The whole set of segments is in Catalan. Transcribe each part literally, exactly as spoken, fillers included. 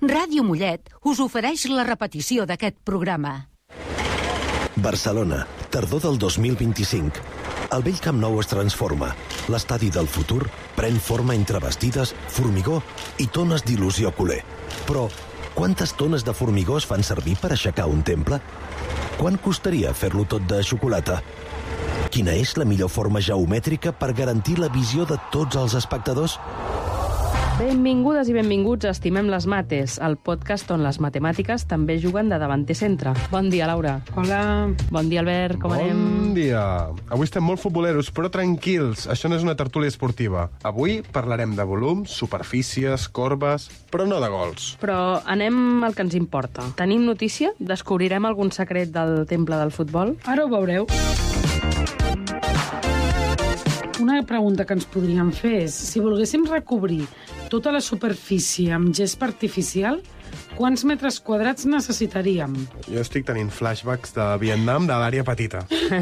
Ràdio Mollet us ofereix la repetició d'aquest programa. Barcelona, tardor del dos mil vint-i-cinc. El vell Camp Nou es transforma. L'estadi del futur pren forma entre bastides, formigó i tones d'il·lusió culer. Però quantes tones de formigó es fan servir per aixecar un temple? Quant costaria fer-lo tot de xocolata? Quina és la millor forma geomètrica per garantir la visió de tots els espectadors? Benvingudes i benvinguts a Estimem les Mates, el podcast on les matemàtiques també juguen de davanter centre. Bon dia, Laura. Hola. Bon dia, Albert. Com bon anem? Bon dia. Avui estem molt futboleros, però tranquils. Això no és una tertúlia esportiva. Avui parlarem de volums, superfícies, corbes, però no de gols. Però anem al que ens importa. Tenim notícia? Descobrirem algun secret del temple del futbol? Ara ho veureu. Una pregunta que ens podríem fer és, si volguéssim recobrir tota la superfície amb gespa artificial, quants metres quadrats necessitaríem? Jo estic tenint flashbacks de Vietnam, de l'àrea petita.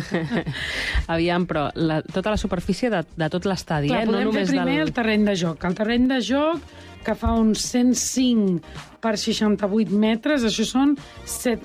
Aviam, però la, tota la superfície de, de tot l'estadi, Clar, eh? podem No només fer primer del... el terreny de joc. El terreny de joc, que fa uns cent cinc per seixanta-vuit metres, això són set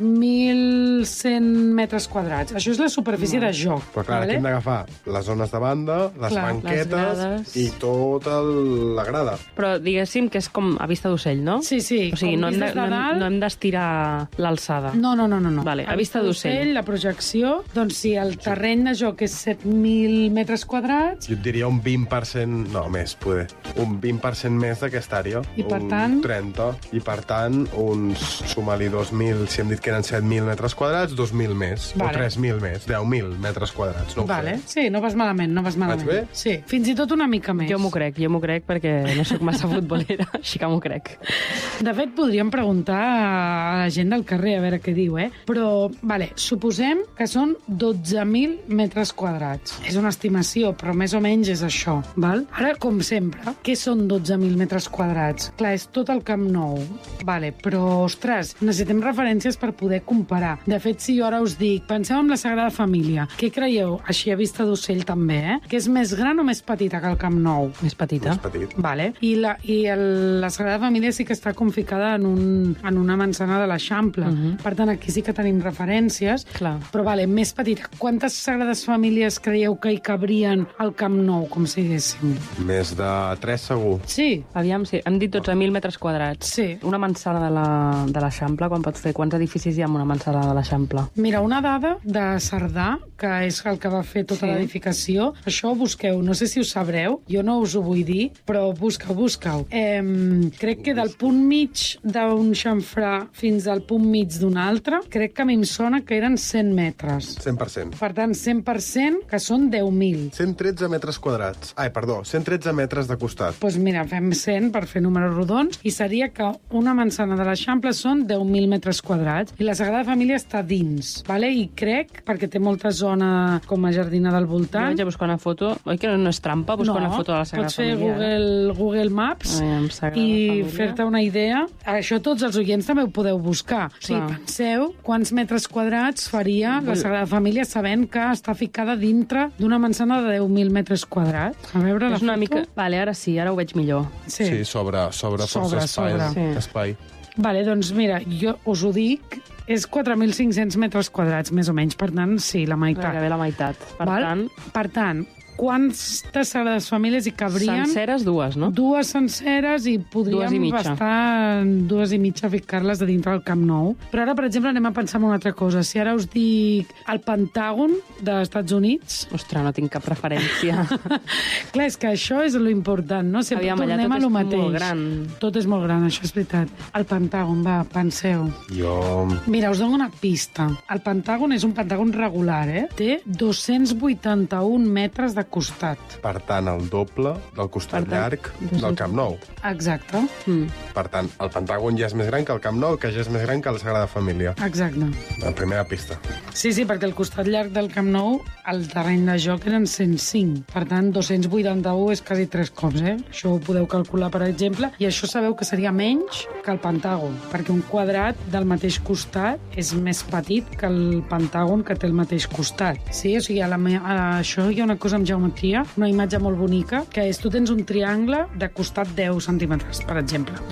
mil cent metres quadrats. Això és la superfície no. de joc. Però clar, vale? aquí hem d'agafar les zones de banda, les Clar, banquetes les i tota el- la grada. Però diguéssim que és com a vista d'ocell, no? Sí, sí. O sigui, com no hem, vist de, des de no, hem, dalt. no hem d'estirar l'alçada. No, no, no, no. no. Vale, a vista d'ocell. La projecció, doncs si el terreny de joc és set mil metres quadrats, Jo et diria un vint per cent, no, més, poder. Un vint per cent més d'aquesta àrea. I per un tant? trenta. I per tant, uns, suma-li dos mil, si hem dit que eren set mil metres quadrats, dos mil més. Vale. O tres mil més, deu mil metres quadrats. No ho vale. sé. Sí, no vas malament, no vas malament. bé? Sí, fins i tot una mica més. Jo m'ho crec, jo m'ho crec perquè no sóc massa futbolera, així que m'ho crec. De fet, podríem preguntar a la gent del carrer a veure què diu, eh? Però, vale, suposem que són dotze mil metres quadrats. És una estimació, però més o menys és això, val? Ara, com sempre, què són dotze mil metres quadrats? Clar, és tot el Camp Nou, vale, però, ostres, necessitem referències per poder comparar. De fet, si jo ara us dic, penseu en la Sagrada Família, què creieu? Així a vista d'ocell també, eh? Que és més gran o més petita que el Camp Nou? Més petita. Més petit. Vale. I, la, i el, la Sagrada Família sí que està com ficada en, un, en una manzana de l'Eixample. Uh -huh. Per tant, aquí sí que tenim referències. Clar. Però, vale, més petita. Quantes Sagrades Famílies creieu que hi cabrien al Camp Nou, com si diguéssim? Més de tres, segur. Sí. Aviam, sí, hem dit dotze mil metres quadrats. Sí. Una mansarda de la- de l'Eixample, quan pot fer? Quants edificis hi ha amb una mansarda de l'Eixample? Mira, una dada de Cerdà, que és el que va fer tota Sí. l'edificació, això ho busqueu, no sé si ho sabreu, jo no us ho vull dir, però busca-ho, busca-ho. Eh, crec que del punt mig d'un xamfrà fins al punt mig d'un altre, crec que a mi em sona que eren cent metres. cent per cent. Per tant, cent per cent, que són deu mil. cent tretze metres quadrats. Ai, perdó, cent tretze metres de costat. Doncs pues mira, fem cent per fer números rodons i seria que una manzana de l'Eixample són deu mil metres quadrats i la Sagrada Família està dins, vale? I crec, perquè té molta zona com a jardina del Jo voltant... vaig a buscar una foto. Oi que no és trampa buscar una foto de la Sagrada pots fer Família? Google, Google Maps Aviam, Sagrada i Família. fer-te una idea. Això tots els oients també ho podeu buscar. O sigui, Clar. penseu quants metres quadrats faria la Sagrada Família sabent que està ficada dintre d'una manzana de deu mil metres quadrats. A veure la És una foto. mica... Vale, ara sí, ara ho veig millor. Sí. Sí, sobre, sobre, Sobre, força espai. sobre. Sí. espai. Vale, doncs mira, jo us ho dic, és quatre mil cinc-cents metres quadrats, més o menys, per tant, sí, la meitat. Gairebé la meitat. Per Val? tant, Per tant, quantes Sagrades Famílies hi cabrien? senceres dues, no? Dues senceres i podríem Dues i mitja. bastar dues i mitja ficar-les de dintre del Camp Nou. Però ara, per exemple, anem a pensar en una altra cosa. Si ara us dic el Pentàgon dels Estats Units... Ostres, no tinc cap referència. Clar, és que això és lo important, no? Sempre Aviam, allà tornem tot a lo és mateix. molt gran. Tot és molt gran, això és veritat. El Pentàgon, va, penseu. Jo... Mira, us dono una pista. El Pentàgon és un pentàgon regular, eh? Té dos-cents vuitanta-un metres de costat. Per tant, el doble del costat Per tant, llarg del Camp Nou. Exacte, Mm. Per tant, el Pentàgon ja és més gran que el Camp Nou, que ja és més gran que la Sagrada Família. exacte. La primera pista. Sí, sí, perquè el costat llarg del Camp Nou, el terreny de joc eren cent cinc. Per tant, dos-cents vuitanta-un és quasi tres cops, eh? Això ho podeu calcular, per exemple. I això sabeu que seria menys que el Pentàgon, perquè un quadrat del mateix costat és més petit que el Pentàgon que té el mateix costat. Sí, o sigui, a la, a això hi ha una cosa amb geometria, una imatge molt bonica, que és tu tens un triangle de costat deu centímetres, per exemple. Doncs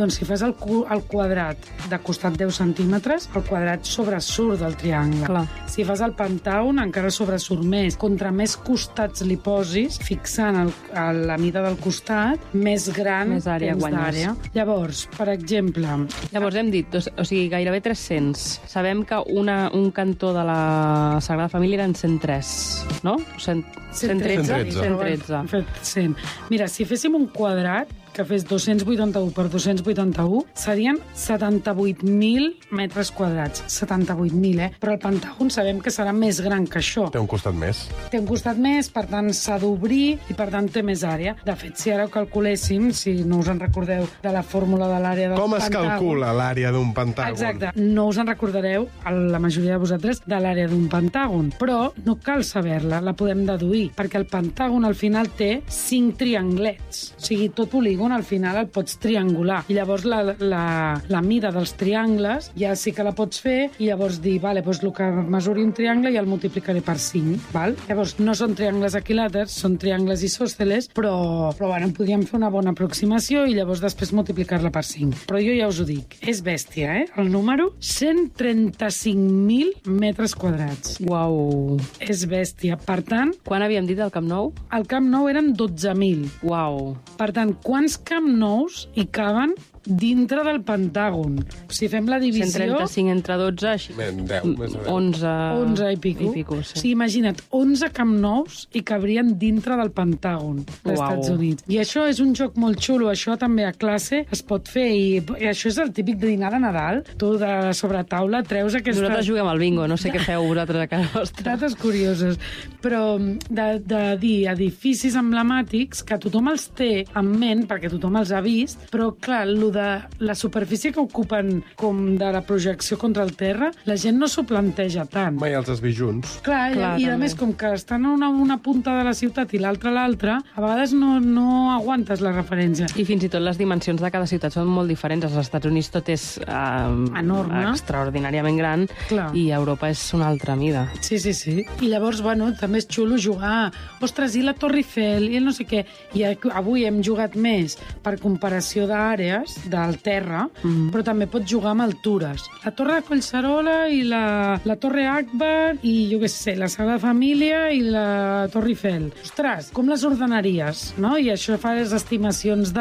Doncs si fas el, el quadrat de costat deu centímetres, el quadrat sobresurt del triangle. Clar. Si fas el pentàgon, encara sobresurt més. Contra més costats li posis, fixant el, el, la mida del costat, més gran Més àrea tens guanyes. d'àrea. Llavors, per exemple... Llavors hem dit, dos, o sigui, gairebé tres-cents. Sabem que una, un cantó de la Sagrada Família eren cent tres, no? cent, cent tretze? cent tretze. Hem fet cent. Mira, si féssim un quadrat que fes dos-cents vuitanta-u per dos-cents vuitanta-u, serien setanta-vuit mil metres quadrats. setanta-vuit mil, eh? Però el pentàgon sabem que serà més gran que això. Té un costat més. Té un costat més, per tant s'ha d'obrir i per tant té més àrea. De fet, si ara ho calculéssim, si no us en recordeu de la fórmula de l'àrea del Com es pentàgon... calcula l'àrea d'un pentàgon? Exacte. No us en recordareu, a la majoria de vosaltres, de l'àrea d'un pentàgon. Però no cal saber-la, la podem deduir, perquè el pentàgon al final té cinc trianglets. O sigui, tot polígon al final el pots triangular. I llavors la, la, la mida dels triangles ja sí que la pots fer i llavors dir, vale, doncs el que mesuri un triangle ja el multiplicaré per cinc. Val? Llavors no són triangles equilàters, són triangles isòsceles, però, però bueno, podríem fer una bona aproximació i llavors després multiplicar-la per cinc. Però jo ja us ho dic, és bèstia, eh? El número, cent trenta-cinc mil metres quadrats. Uau. És bèstia. Per tant, Quan havíem dit el Camp Nou? al Camp Nou eren dotze mil. Uau. Per tant, quants Camp Nous hi caben dintre del pentàgon? Si fem la divisió... cent trenta-cinc entre dotze, així. Ben, deu, més o menys. onze... onze i pico. I pico sí. O sigui, imagina't, onze Camp Nous hi cabrien dintre del pentàgon dels Uau. Estats Units. I això és un joc molt xulo, això també a classe es pot fer, i, i això és el típic de dinar de Nadal. Tu de sobre taula treus aquesta... Nosaltres juguem al bingo, no sé què feu vosaltres a casa vostra. Dates curioses. Però de, de dir edificis emblemàtics que tothom els té en ment, perquè tothom els ha vist, però clar, el de la superfície que ocupen com de la projecció contra el terra, la gent no s'ho planteja tant. Mai els has vist junts. Clar, Clar, i a també. més, com que estan a una, una punta de la ciutat i l'altra a l'altra, a vegades no, no aguantes la referència. I fins i tot les dimensions de cada ciutat són molt diferents. Als Estats Units tot és eh, Enorme. extraordinàriament gran. Clar. I a Europa és una altra mida. Sí, sí, sí. I llavors, bueno, també és xulo jugar. Ostres, i la Torre Eiffel, i el no sé què. I avui hem jugat més per comparació d'àrees, del terra, mm. però també pots jugar amb altures. La Torre de Collserola i la, la Torre Akbar i, jo què sé, la Sagrada Família i la Torre Eiffel. Ostres, com les ordenaries, no? I això fa les estimacions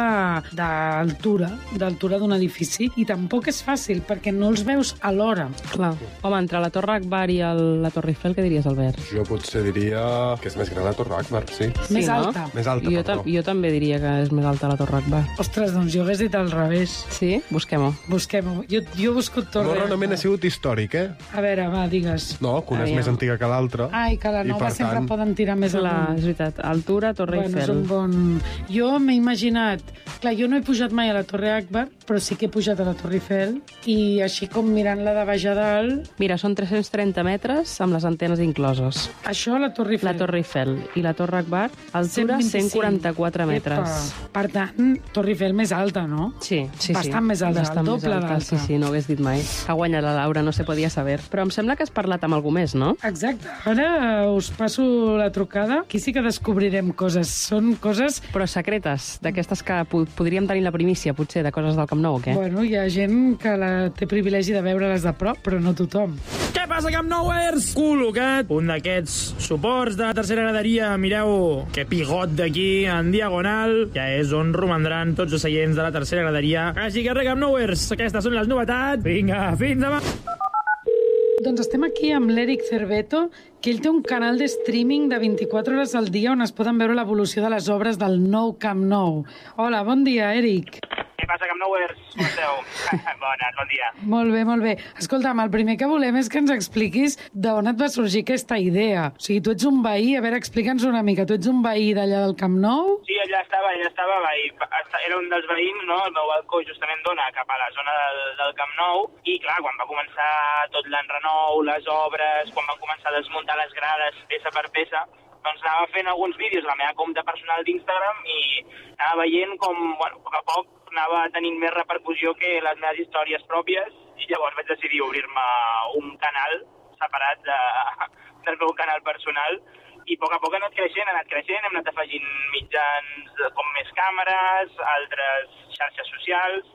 d'altura, d'altura d'un edifici, i tampoc és fàcil, perquè no els veus alhora. Clar. Home, entre la Torre Akbar i el, la Torre Eiffel, què diries, Albert? Jo potser diria que és més gran la Torre Akbar, sí. Més no? alta. Més alta, jo, perdó. ta jo també diria que és més alta la Torre Akbar. Ostres, doncs jo hagués dit al revés. Sí? Busquem-ho. Busquem-ho. Jo, jo he buscat Torre No, realment Akbar. ha sigut històric, eh? A veure, va, digues. No, que una és Aviam. més antiga que l'altra. Ai, que la i, nova per sempre tant, poden tirar més La, amunt. és veritat. Altura, Torre Bueno, és Eiffel. un bon... Jo m'he imaginat... Clar, jo no he pujat mai a la Torre Akbar, però sí que he pujat a la Torre Eiffel, i així com mirant-la de baix a dalt... Mira, són tres-cents trenta metres amb les antenes incloses. Això a la Torre Eiffel. La Torre Eiffel i la Torre Akbar, altura cent vint-i-cinc. cent quaranta-quatre metres. Epa. Per tant, Torre Eiffel més alta, no? Sí, sí, sí. Bastant més alta, Bastant el més doble alta. d'alta. Sí, sí, no ho hagués dit mai. Ha guanyat la Laura, no se podia saber. Però em sembla que has parlat amb algú més, no? Exacte. Ara us passo la trucada. Aquí sí que descobrirem coses. Són coses... Però secretes, d'aquestes que po podríem tenir la primícia, potser, de coses del Camp Nou, o què? Bueno, hi ha gent que la té privilegi de veure-les de prop, però no tothom. Què passa, Camp Nouers? Col·locat un d'aquests suports de tercera graderia. Mireu que pigot d'aquí en diagonal. Ja és on romandran tots els seients de la tercera graderia. Així que res, Camp Nouers, aquestes són les novetats. Vinga, fins demà. Doncs estem aquí amb l'Eric Cerveto, que ell té un canal de streaming de vint-i-quatre hores al dia on es poden veure l'evolució de les obres del nou Camp Nou. Hola, bon dia, Eric. Què passa, Camp Nouers? Com esteu? Bones, bon dia. Molt bé, molt bé. Escolta'm, el primer que volem és que ens expliquis d'on et va sorgir aquesta idea. O sigui, tu ets un veí, a veure, explica'ns una mica. Tu ets un veí d'allà del Camp Nou? Sí, allà estava, allà estava veí. Era un dels veïns, no? El meu balcó justament dona cap a la zona del, del Camp Nou, i clar, quan va començar tot l'enrenou, les obres, quan van començar a desmuntar les grades peça per peça, doncs anava fent alguns vídeos a la meva compte personal d'Instagram i anava veient com, bueno, a poc a poc anava tenint més repercussió que les meves històries pròpies, i llavors vaig decidir obrir-me un canal separat de, del meu canal personal, i a poc a poc ha anat creixent, ha anat creixent, hem anat afegint mitjans com més càmeres, altres xarxes socials,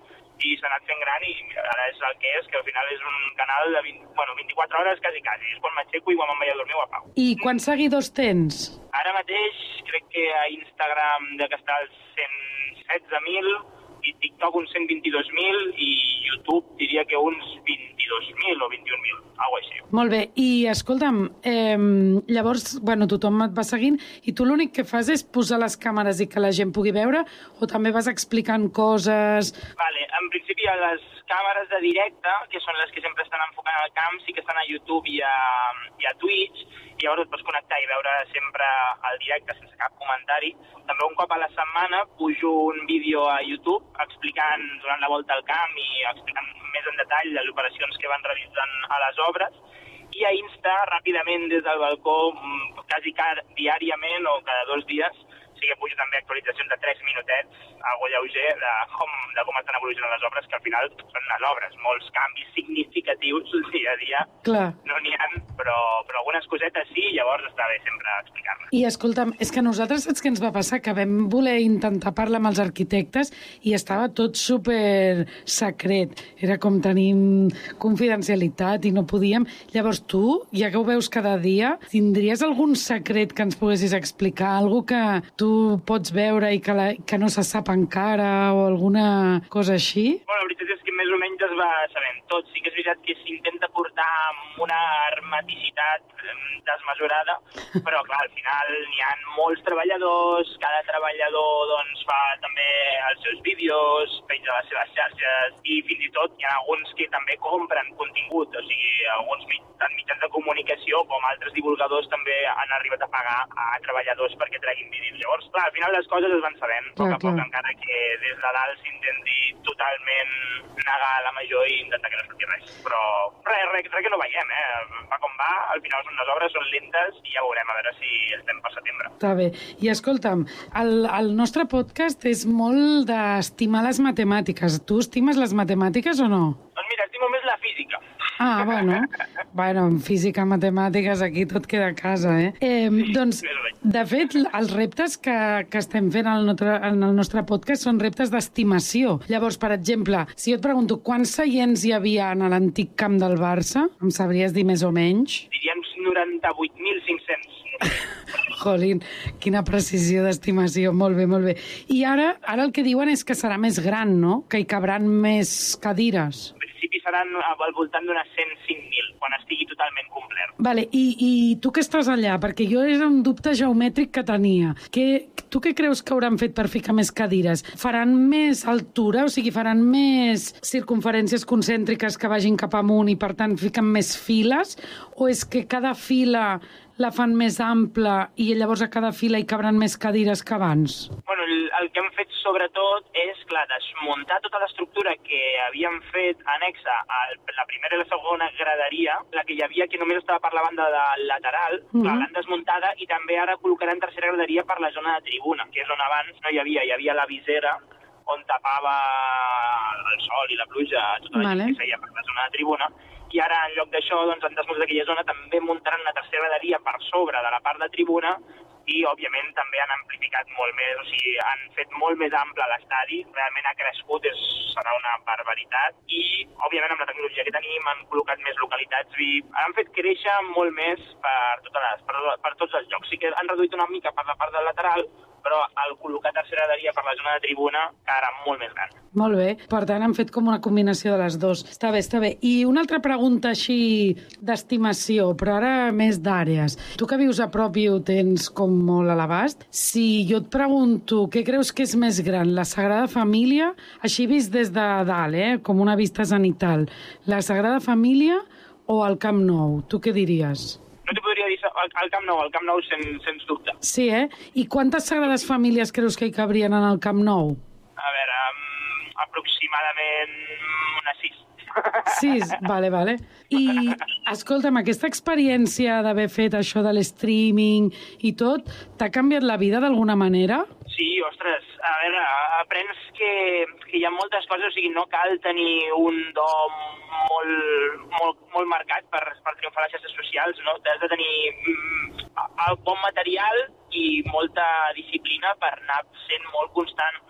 i s'ha anat fent gran i mira, ara és el que és, que al final és un canal de vint, bueno, vint-i-quatre hores quasi, quasi. És quan m'aixeco i quan me'n vaig a dormir ho apago. I quants seguidors tens? Ara mateix crec que a Instagram de que està als cent setze mil, i TikTok uns cent vint-i-dos mil i YouTube diria que uns vint-i-dos mil o vint-i-un mil, alguna cosa així. Molt bé, i escolta'm, eh, llavors, bueno, tothom et va seguint i tu l'únic que fas és posar les càmeres i que la gent pugui veure o també vas explicant coses? Vale, en principi les càmeres de directe, que són les que sempre estan enfocant al camp, sí que estan a YouTube i a, i a Twitch, i llavors et pots connectar i veure sempre al directe sense cap comentari. També un cop a la setmana pujo un vídeo a YouTube explicant, donant la volta al camp i explicant més en detall les operacions que van realitzant a les obres. I a Insta, ràpidament des del balcó, quasi cada, diàriament o cada dos dies, sí que pujo també actualitzacions de tres minutets, algo lleuger, de com, de com estan evolucionant les obres, que al final són les obres, molts canvis significatius dia a dia. Clar. No n'hi ha, però, però algunes cosetes sí, llavors està bé sempre explicar-les. I escolta'm, és que nosaltres saps què ens va passar? Que vam voler intentar parlar amb els arquitectes i estava tot super secret. Era com tenim confidencialitat i no podíem. Llavors tu, ja que ho veus cada dia, tindries algun secret que ens poguessis explicar? Algo que tu pots veure i que, la, que no se sap encara o alguna cosa així? Bueno, la veritat és que més o menys es va sabent tot. Sí que és veritat que s'intenta portar amb una hermeticitat desmesurada, però clar, al final n'hi ha molts treballadors, cada treballador doncs fa també els seus vídeos, penja les seves xarxes i fins i tot hi ha alguns que també compren contingut, o sigui, alguns tant mitjans de comunicació com altres divulgadors també han arribat a pagar a treballadors perquè treguin vídeos. Llavors, clar, al final les coses es van sabent, a poc a poc, encara que des de dalt s'intenti totalment negar la major i intentar que no surti res. Però res, res, res que no veiem, eh? Va com va, al final són les obres, són lentes i ja veurem a veure si estem per setembre. Està bé. I escolta'm, el, el nostre podcast és molt d'estimar les matemàtiques. Tu estimes les matemàtiques o no? Doncs mira, estimo més la física. Ah, bueno. Bueno, en física, matemàtiques, aquí tot queda a casa, eh? eh doncs, de fet, els reptes que, que estem fent en el, nostre, en el nostre podcast són reptes d'estimació. Llavors, per exemple, si jo et pregunto quants seients hi havia en l'antic camp del Barça, em sabries dir més o menys? Diríem noranta-vuit mil cinc-cents. Jolín, quina precisió d'estimació. Molt bé, molt bé. I ara, ara el que diuen és que serà més gran, no? Que hi cabran més cadires. En principi seran al voltant d'unes cent cinc mil, quan estigui totalment complet. Vale, i, i tu que estàs allà? Perquè jo era un dubte geomètric que tenia. Que, tu què creus que hauran fet per ficar més cadires? Faran més altura? O sigui, faran més circunferències concèntriques que vagin cap amunt i, per tant, fiquen més files? O és que cada fila la fan més ampla i llavors a cada fila hi cabran més cadires que abans? Bueno, el, el que hem fet sobretot és, clar, desmuntar tota l'estructura que havíem fet anexa a la primera i la segona graderia, la que hi havia que només estava per la banda del lateral, mm-hmm. clar, l'han desmuntada i també ara col·locaran tercera graderia per la zona de tribuna, que és on abans no hi havia, hi havia la visera on tapava el sol i la pluja, tota la vale. gent que seia per la zona de tribuna, i ara, en lloc d'això, doncs, han desmuntat aquella zona, també muntaran una tercera graderia per sobre de la part de tribuna i, òbviament, també han amplificat molt més, o sigui, han fet molt més ample l'estadi, realment ha crescut, és, serà una barbaritat, i, òbviament, amb la tecnologia que tenim, han col·locat més localitats i han fet créixer molt més per, totes les, per, per tots els llocs. Sí que han reduït una mica per la part del lateral, però al col·locar tercera graderia per la zona de tribuna quedarà molt més gran. Molt bé. Per tant, han fet com una combinació de les dues. Està bé, està bé. I una altra pregunta així d'estimació, però ara més d'àrees. Tu que vius a prop i ho tens com molt a l'abast, si jo et pregunto què creus que és més gran, la Sagrada Família, així vist des de dalt, eh? Com una vista zenital, la Sagrada Família o el Camp Nou? Tu què diries? No t'ho podria dir al Camp Nou, al Camp Nou sens, sens dubte. Sí, eh? I quantes Sagrades Famílies creus que hi cabrien en el Camp Nou? A veure, um, aproximadament unes sis. Sis, vale, vale. I, escolta'm, aquesta experiència d'haver fet això de l'streaming i tot, t'ha canviat la vida d'alguna manera? Sí, ostres, a veure, aprens que, que hi ha moltes coses, o sigui, no cal tenir un do molt, molt, molt marcat per, per triomfar a les xarxes socials, no? Has de tenir mm, el bon material i molta disciplina per anar sent molt constant. O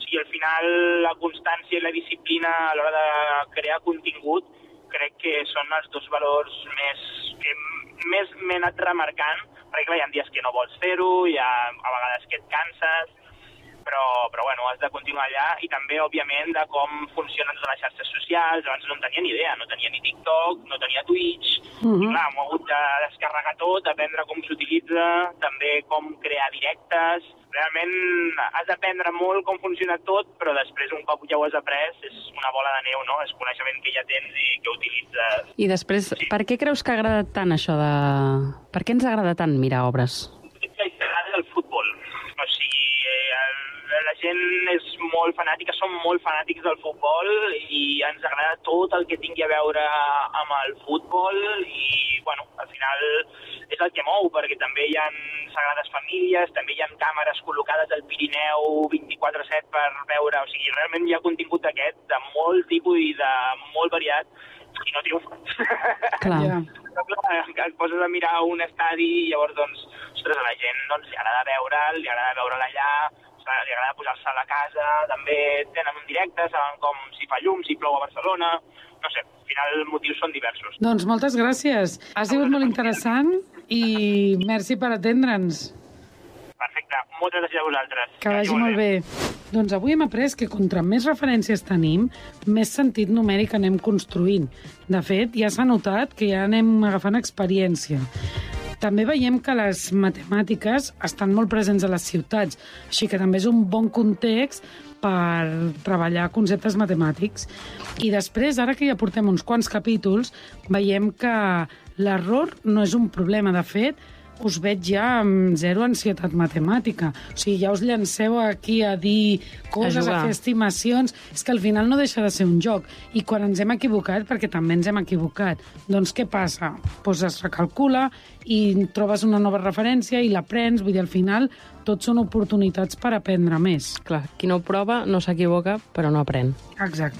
sigui, al final la constància i la disciplina a l'hora de crear contingut crec que són els dos valors més que més m'he anat remarcant, perquè clar, hi ha dies que no vols fer-ho, hi ha a vegades que et canses, però, però bueno, has de continuar allà, i també, òbviament, de com funcionen les xarxes socials. Abans no en tenia ni idea, no tenia ni TikTok, no tenia Twitch, uh-huh. i clar, m'ho he hagut de descarregar tot, aprendre com s'utilitza, també com crear directes. Realment has d'aprendre molt com funciona tot, però després, un cop ja ho has après, és una bola de neu, no? És coneixement que ja tens i que utilitzes. I després, sí. Per què creus que ha agradat tant això de... Per què ens agrada tant mirar obres? Crec que agrada el futbol. O sigui, el la gent és molt fanàtica, som molt fanàtics del futbol i ens agrada tot el que tingui a veure amb el futbol i, bueno, al final és el que mou, perquè també hi ha sagrades famílies, també hi ha càmeres col·locades al Pirineu vint-i-quatre set per veure, o sigui, realment hi ha contingut d'aquest, de molt tipus i de molt variat, i no triomfa. Clar. Ja. Que et poses a mirar un estadi i llavors, doncs, ostres, a la gent doncs, li agrada veure'l, li agrada veure'l allà, li agrada posar-se a la casa, també tenen un directe, saben com si fa llum, si plou a Barcelona, no sé, al final els motius són diversos. Doncs moltes gràcies. Ha sigut molt interessant i merci per atendre'ns. Perfecte, moltes gràcies a vosaltres. Que vagi molt bé. Doncs avui hem après que contra més referències tenim, més sentit numèric anem construint. De fet, ja s'ha notat que ja anem agafant experiència. També veiem que les matemàtiques estan molt presents a les ciutats, així que també és un bon context per treballar conceptes matemàtics. I després, ara que ja portem uns quants capítols, veiem que l'error no és un problema. De fet, us veig ja amb zero ansietat matemàtica. O sigui, ja us llanceu aquí a dir coses, a, a fer estimacions. És que al final no deixa de ser un joc. I quan ens hem equivocat, perquè també ens hem equivocat, doncs què passa? Doncs es recalcula i trobes una nova referència i l'aprens. Vull dir, al final, tot són oportunitats per aprendre més. Clar, qui no prova no s'equivoca, però no aprèn. Exacte.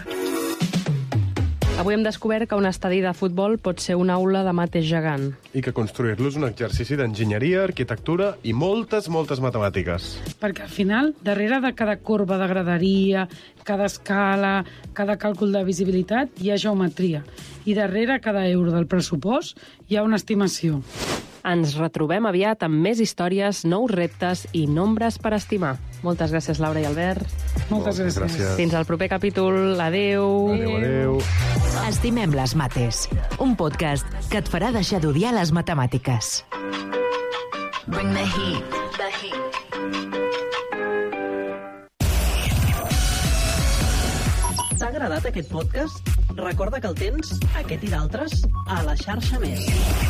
Avui hem descobert que un estadi de futbol pot ser una aula de mates gegant. I que construir-lo és un exercici d'enginyeria, arquitectura i moltes, moltes matemàtiques. Perquè al final, darrere de cada corba de graderia, cada escala, cada càlcul de visibilitat, hi ha geometria. I darrere cada euro del pressupost hi ha una estimació. Ens retrobem aviat amb més històries, nous reptes i nombres per estimar. Moltes gràcies, Laura i Albert. Moltes gràcies. gràcies. Fins al proper capítol. Adéu. Adéu, adéu. Estimem les mates, un podcast que et farà deixar d'odiar les matemàtiques. Bring the heat, the heat. T'ha agradat aquest podcast? Recorda que el tens, aquest i d'altres, a la xarxa Més.